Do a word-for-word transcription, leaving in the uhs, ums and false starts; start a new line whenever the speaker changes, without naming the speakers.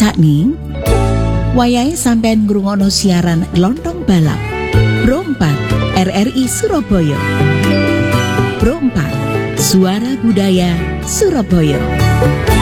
Sakning wayahe sampean ngrungokno siaran Lontong Balap Pro empat R R I Surabaya. Pro empat Suara Budaya Surabaya.